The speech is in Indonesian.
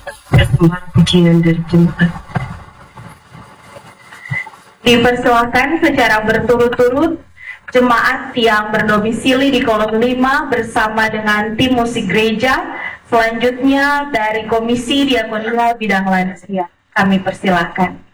persembahan pujian dari jemaat. Dipersilahkan secara berturut-turut jemaat yang berdomisili di kolom 5 bersama dengan tim musik gereja, selanjutnya dari Komisi Diakonia Bidang Lansia. Kami persilahkan.